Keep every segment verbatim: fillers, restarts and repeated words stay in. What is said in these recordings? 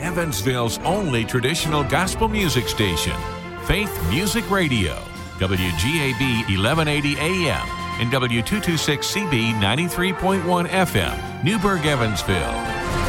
Evansville's only traditional gospel music station, Faith Music Radio, W G A B eleven eighty A M and W two twenty-six C B ninety-three point one F M, Newburgh, Evansville.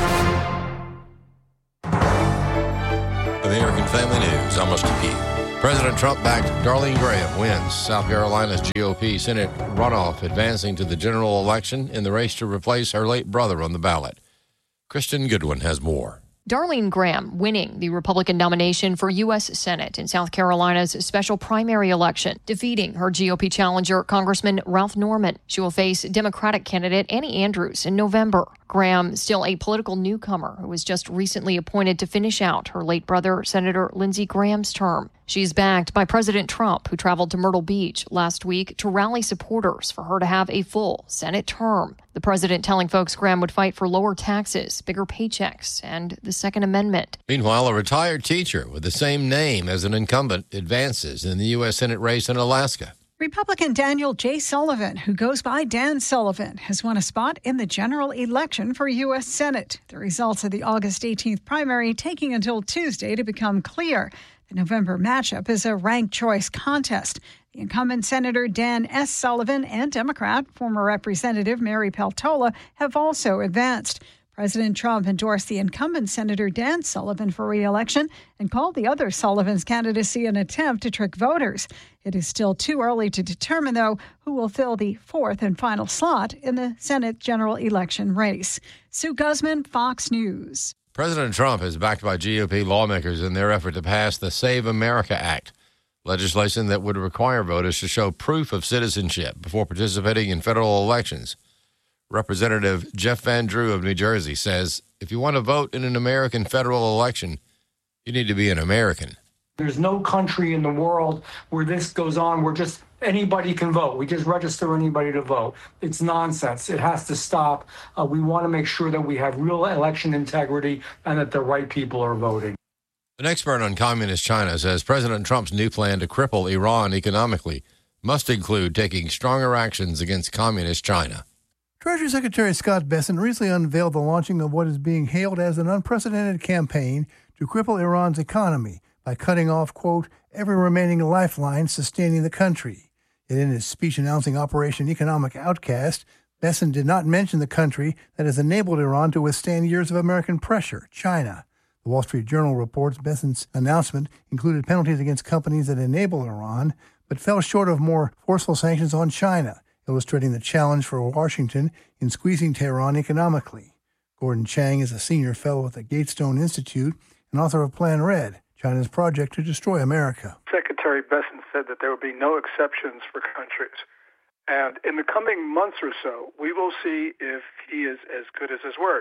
American Family News, almost a P. President Trump-backed Darlene Graham wins South Carolina's G O P Senate runoff, advancing to the general election in the race to replace her late brother on the ballot. Kristen Goodwin has more. Darlene Graham winning the Republican nomination for U S Senate in South Carolina's special primary election, defeating her G O P challenger, Congressman Ralph Norman. She will face Democratic candidate Annie Andrews in November. Graham, still a political newcomer who was just recently appointed to finish out her late brother, Senator Lindsey Graham's term. She's backed by President Trump, who traveled to Myrtle Beach last week to rally supporters for her to have a full Senate term. The president telling folks Graham would fight for lower taxes, bigger paychecks, and the Second Amendment. Meanwhile, a retired teacher with the same name as an incumbent advances in the U S Senate race in Alaska. Republican Daniel J. Sullivan, who goes by Dan Sullivan, has won a spot in the general election for U S Senate. The results of the August eighteenth primary taking until Tuesday to become clear. The November matchup is a ranked choice contest. The incumbent Senator Dan S. Sullivan and Democrat former Representative Mary Peltola have also advanced. President Trump endorsed the incumbent Senator Dan Sullivan for re-election and called the other Sullivan's candidacy an attempt to trick voters. It is still too early to determine, though, who will fill the fourth and final slot in the Senate general election race. Sue Guzman, Fox News. President Trump is backed by G O P lawmakers in their effort to pass the Save America Act, legislation that would require voters to show proof of citizenship before participating in federal elections. Representative Jeff Van Drew of New Jersey says if you want to vote in an American federal election, you need to be an American. There's no country in the world where this goes on where just anybody can vote. We just register anybody to vote. It's nonsense. It has to stop. Uh, we want to make sure that we have real election integrity and that the right people are voting. An expert on communist China says President Trump's new plan to cripple Iran economically must include taking stronger actions against communist China. Treasury Secretary Scott Bessent recently unveiled the launching of what is being hailed as an unprecedented campaign to cripple Iran's economy by cutting off, quote, every remaining lifeline sustaining the country. Yet in his speech announcing Operation Economic Outcast, Bessent did not mention the country that has enabled Iran to withstand years of American pressure, China. The Wall Street Journal reports Bessent's announcement included penalties against companies that enable Iran, but fell short of more forceful sanctions on China, illustrating the challenge for Washington in squeezing Tehran economically. Gordon Chang is a senior fellow at the Gatestone Institute and author of Plan Red, China's project to destroy America. Secretary Bessent said that there will be no exceptions for countries. And in the coming months or so, we will see if he is as good as his word.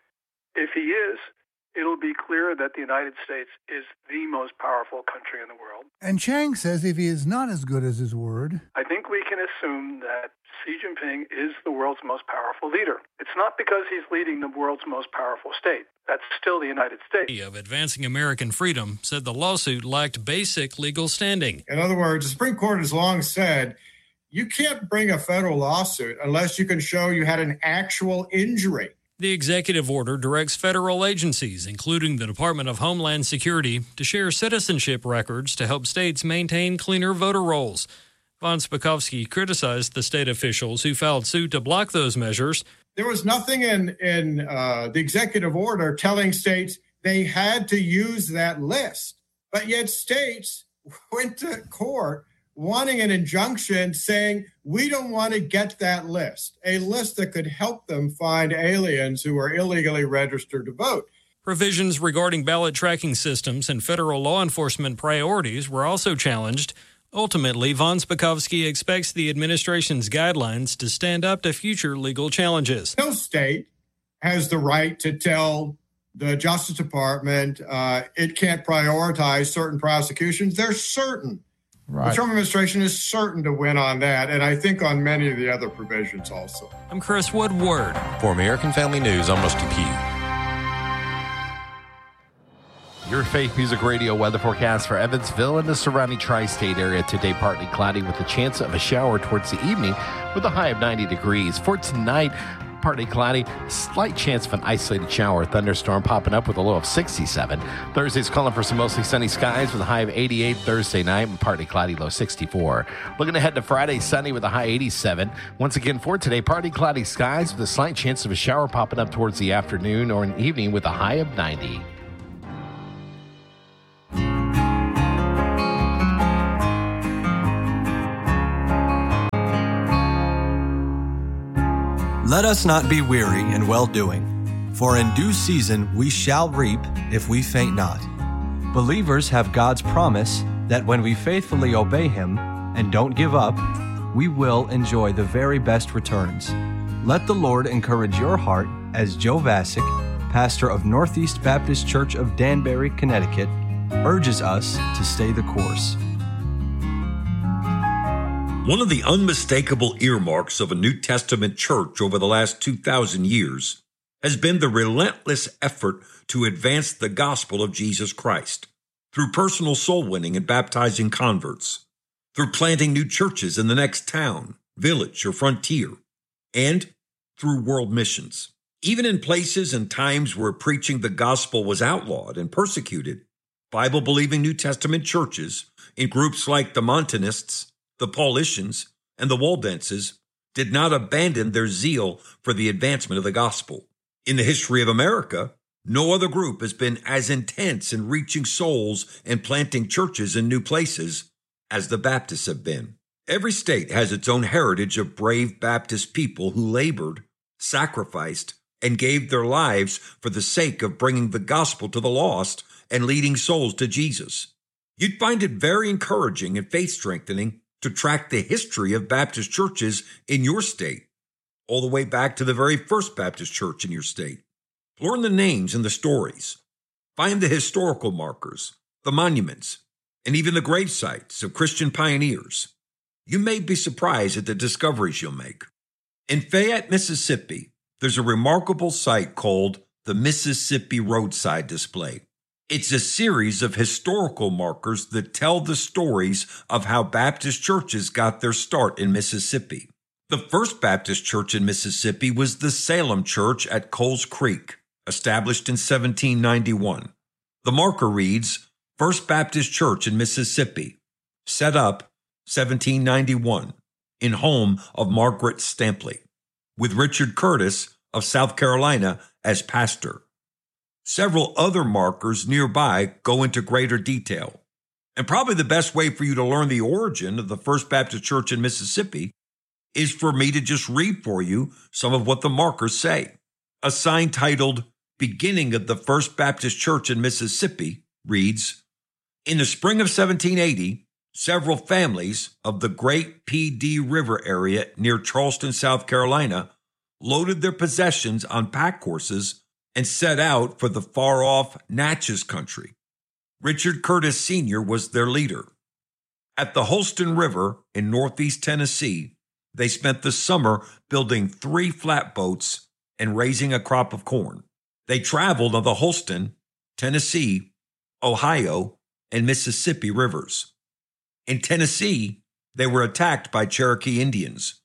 If he is, it'll be clear that the United States is the most powerful country in the world. And Chang says if he is not as good as his word, I think we can assume that Xi Jinping is the world's most powerful leader. It's not because he's leading the world's most powerful state. That's still the United States. Of Advancing American Freedom said the lawsuit lacked basic legal standing. In other words, the Supreme Court has long said you can't bring a federal lawsuit unless you can show you had an actual injury. The executive order directs federal agencies, including the Department of Homeland Security, to share citizenship records to help states maintain cleaner voter rolls. Von Spakovsky criticized the state officials who filed suit to block those measures. There was nothing in, in uh, the executive order telling states they had to use that list. But yet states went to court wanting an injunction saying, we don't want to get that list, a list that could help them find aliens who are illegally registered to vote. Provisions regarding ballot tracking systems and federal law enforcement priorities were also challenged. Ultimately, Von Spakovsky expects the administration's guidelines to stand up to future legal challenges. No state has the right to tell the Justice Department uh, it can't prioritize certain prosecutions. They're certain. Right. The Trump administration is certain to win on that, and I think on many of the other provisions also. I'm Chris Woodward. For American Family News, almost to Q. Your Faith Music Radio weather forecast for Evansville and the surrounding tri-state area. Today, partly cloudy with a chance of a shower towards the evening with a high of ninety degrees. For tonight, partly cloudy, slight chance of an isolated shower or thunderstorm popping up with a low of sixty-seven. Thursday's calling for some mostly sunny skies with a high of eighty-eight. Thursday night, partly cloudy, low sixty-four. Looking ahead to Friday, sunny with a high eighty-seven. Once again for today, partly cloudy skies with a slight chance of a shower popping up towards the afternoon or an evening with a high of ninety. Let us not be weary in well-doing, for in due season we shall reap if we faint not. Believers have God's promise that when we faithfully obey Him and don't give up, we will enjoy the very best returns. Let the Lord encourage your heart as Joe Vasick, pastor of Northeast Baptist Church of Danbury, Connecticut, urges us to stay the course. One of the unmistakable earmarks of a New Testament church over the last two thousand years has been the relentless effort to advance the gospel of Jesus Christ through personal soul winning and baptizing converts, through planting new churches in the next town, village, or frontier, and through world missions. Even in places and times where preaching the gospel was outlawed and persecuted, Bible-believing New Testament churches in groups like the Montanists, the Paulicians, and the Waldenses did not abandon their zeal for the advancement of the gospel. In the history of America, no other group has been as intense in reaching souls and planting churches in new places as the Baptists have been. Every state has its own heritage of brave Baptist people who labored, sacrificed, and gave their lives for the sake of bringing the gospel to the lost and leading souls to Jesus. You'd find it very encouraging and faith-strengthening to track the history of Baptist churches in your state, all the way back to the very first Baptist church in your state. Learn the names and the stories. Find the historical markers, the monuments, and even the grave sites of Christian pioneers. You may be surprised at the discoveries you'll make. In Fayette, Mississippi, there's a remarkable site called the Mississippi Roadside Display. It's a series of historical markers that tell the stories of how Baptist churches got their start in Mississippi. The first Baptist church in Mississippi was the Salem Church at Coles Creek, established in seventeen ninety-one. The marker reads, First Baptist Church in Mississippi, set up seventeen ninety-one, in home of Margaret Stampley, with Richard Curtis of South Carolina as pastor. Several other markers nearby go into greater detail. And probably the best way for you to learn the origin of the First Baptist Church in Mississippi is for me to just read for you some of what the markers say. A sign titled, Beginning of the First Baptist Church in Mississippi reads, In the spring of seventeen eighty, several families of the Great Pee Dee River area near Charleston, South Carolina, loaded their possessions on pack horses and set out for the far-off Natchez country. Richard Curtis Senior was their leader. At the Holston River in northeast Tennessee, they spent the summer building three flatboats and raising a crop of corn. They traveled on the Holston, Tennessee, Ohio, and Mississippi rivers. In Tennessee, they were attacked by Cherokee Indians.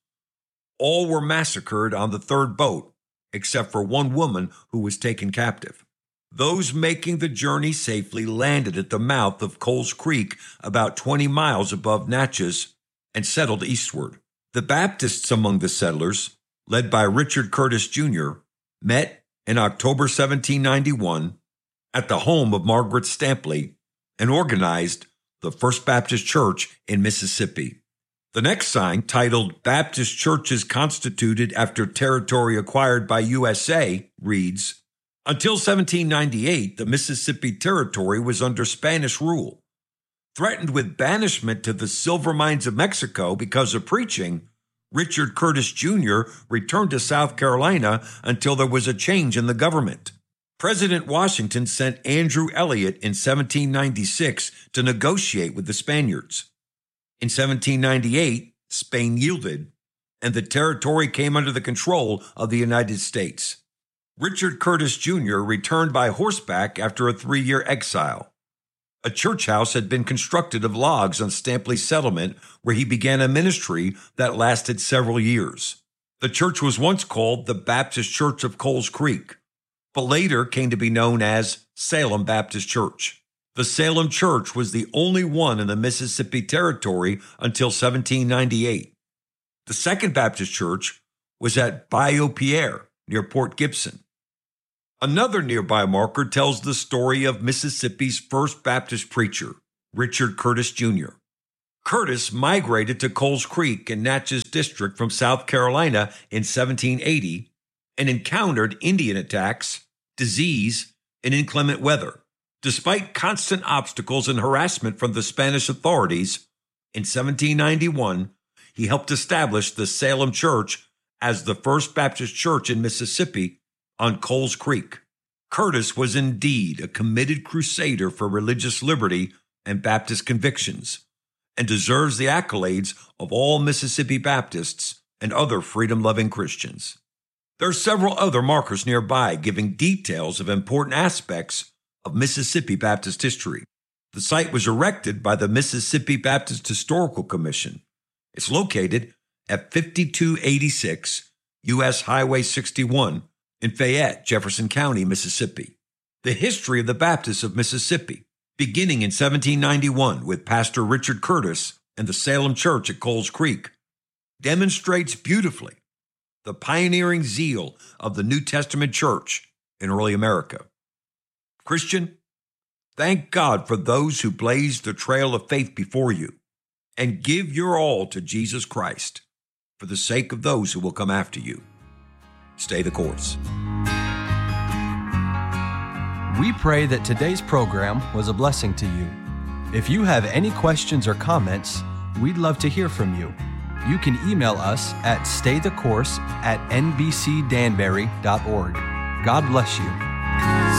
All were massacred on the third boat, except for one woman who was taken captive. Those making the journey safely landed at the mouth of Coles Creek about twenty miles above Natchez and settled eastward. The Baptists among the settlers, led by Richard Curtis Junior, met in October seventeen ninety-one at the home of Margaret Stampley and organized the First Baptist Church in Mississippi. The next sign, titled Baptist Churches Constituted After Territory Acquired by U S A, reads, Until seventeen ninety-eight, the Mississippi Territory was under Spanish rule. Threatened with banishment to the silver mines of Mexico because of preaching, Richard Curtis Junior returned to South Carolina until there was a change in the government. President Washington sent Andrew Elliott in seventeen ninety-six to negotiate with the Spaniards. In seventeen ninety-eight, Spain yielded, and the territory came under the control of the United States. Richard Curtis Junior returned by horseback after a three-year exile. A church house had been constructed of logs on Stampley Settlement, where he began a ministry that lasted several years. The church was once called the Baptist Church of Coles Creek, but later came to be known as Salem Baptist Church. The Salem Church was the only one in the Mississippi Territory until seventeen ninety-eight. The Second Baptist Church was at Bayou Pierre, near Port Gibson. Another nearby marker tells the story of Mississippi's first Baptist preacher, Richard Curtis Junior Curtis migrated to Coles Creek in Natchez District from South Carolina in seventeen eighty and encountered Indian attacks, disease, and inclement weather. Despite constant obstacles and harassment from the Spanish authorities, in seventeen ninety-one, he helped establish the Salem Church as the first Baptist church in Mississippi on Coles Creek. Curtis was indeed a committed crusader for religious liberty and Baptist convictions, and deserves the accolades of all Mississippi Baptists and other freedom-loving Christians. There are several other markers nearby giving details of important aspects of Mississippi Baptist history. The site was erected by the Mississippi Baptist Historical Commission. It's located at fifty-two eighty-six U S Highway sixty-one in Fayette, Jefferson County, Mississippi. The history of the Baptists of Mississippi, beginning in seventeen ninety-one with Pastor Richard Curtis and the Salem Church at Coles Creek, demonstrates beautifully the pioneering zeal of the New Testament church in early America. Christian, thank God for those who blazed the trail of faith before you, and give your all to Jesus Christ for the sake of those who will come after you. Stay the course. We pray that today's program was a blessing to you. If you have any questions or comments, we'd love to hear from you. You can email us at staythecourse at n b c danbury dot org. God bless you.